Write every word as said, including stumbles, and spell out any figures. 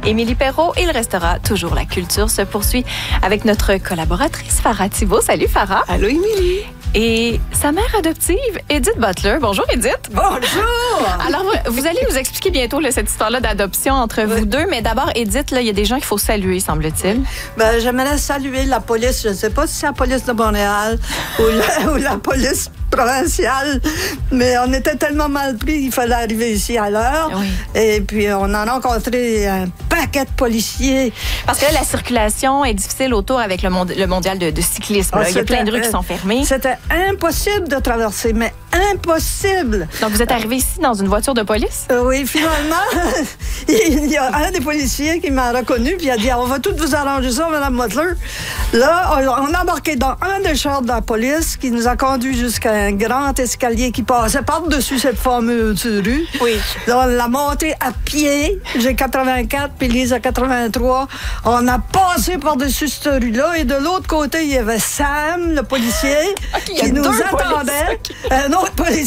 Émilie Perrault et le restaurant Toujours la Culture se poursuit avec notre collaboratrice Farah Thibault. Salut Farah. Allô Émilie. Et sa mère adoptive, Edith Butler. Bonjour Edith. Bonjour. Alors, vous allez nous expliquer bientôt là, cette histoire-là d'adoption entre oui. vous deux. Mais d'abord, Edith, il y a des gens qu'il faut saluer, semble-t-il. Ben, j'aimerais saluer la police. Je ne sais pas si c'est la police de Montréal ou la, ou la police provinciale, mais on était tellement mal pris qu'il fallait arriver ici à l'heure. Oui. Et puis, on a rencontré un paquet de policiers. Parce que là, la circulation est difficile autour avec le, mond- le mondial de, de cyclisme. Ah, il y a plein de rues euh, qui sont fermées. C'était impossible de traverser, mais impossible. Donc, vous êtes arrivé ici dans une voiture de police? Euh, oui, finalement, il y a un des policiers qui m'a reconnu, puis il a dit, on va tout vous arranger ça, Mme Butler. Là, on, on a embarqué dans un des chars de la police qui nous a conduit jusqu'à un grand escalier qui passait par-dessus cette fameuse rue. Oui. Là, on l'a monté à pied. J'ai quatre-vingt-quatre, puis Lise a quatre-vingt-trois. On a passé par-dessus cette rue-là, et de l'autre côté, il y avait Sam, le policier, Okay, qui nous attendait. Un autre policier.